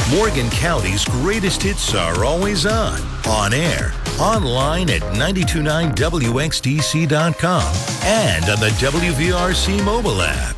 Morgan County's greatest hits are always on air, online at 929wxdc.com, and on the WVRC mobile app.